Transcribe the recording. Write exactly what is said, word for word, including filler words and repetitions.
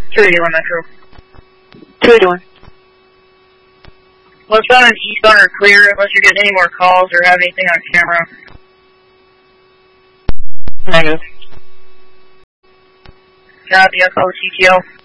two eighty-one Metro. two eighty-one. Westbound and eastbound are clear unless you're getting any more calls or have anything on camera. Negative. Copy, I'll call T T L.